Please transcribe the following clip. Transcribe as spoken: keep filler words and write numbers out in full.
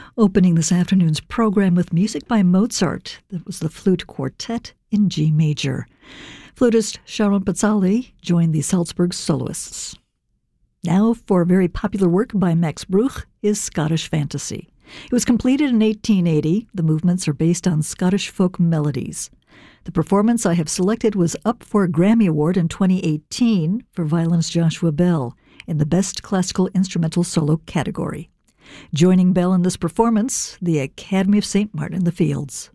Opening this afternoon's program with music by Mozart. That was the Flute Quartet in G major. Flutist Sharon Pezzali joined the Salzburg soloists. Now for a very popular work by Max Bruch, his Scottish Fantasy. It was completed in eighteen eighty. The movements are based on Scottish folk melodies. The performance I have selected was up for a Grammy Award in twenty eighteen for violinist Joshua Bell in the Best Classical Instrumental Solo category. Joining Bell in this performance, the Academy of Saint Martin in the Fields.